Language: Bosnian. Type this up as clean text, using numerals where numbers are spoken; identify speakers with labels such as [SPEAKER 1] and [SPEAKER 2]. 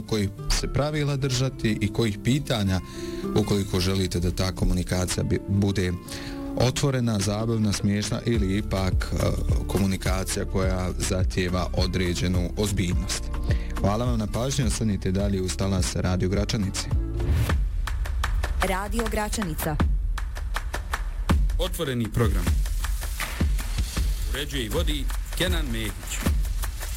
[SPEAKER 1] kojih se pravila držati i kojih pitanja ukoliko želite da ta komunikacija bude otvorena, zabavna, smiješna ili ipak komunikacija koja zahtijeva određenu ozbiljnost. Hvala vam na pažnju, ostanite dalje uz talas Radio Gračanice.
[SPEAKER 2] Radio Gračanica.
[SPEAKER 3] Otvoreni program. Uređuje i vodi Kenan Mehić.